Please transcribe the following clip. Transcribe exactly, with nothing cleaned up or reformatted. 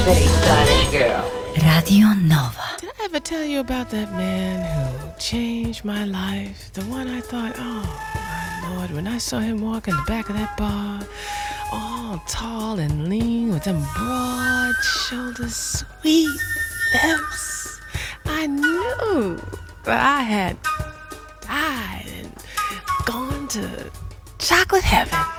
pretty stylish girl. Radio Nova. Did I ever tell you about that man who changed my life? The one I thought, oh, my Lord, when I saw him walk in the back of that bar, all tall and lean with them broad shoulders, sweet lips, I knew that I had died and gone to chocolate heaven.